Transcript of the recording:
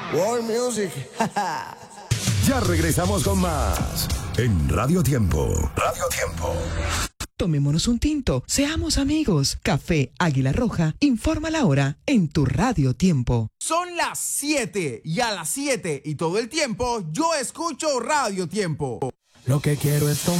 World Music. Ya regresamos con más en Radio Tiempo. Radio Tiempo. Tomémonos un tinto, seamos amigos. Café Águila Roja informa la hora en tu Radio Tiempo. Son las 7 y a las 7 y todo el tiempo yo escucho Radio Tiempo. Lo que quiero es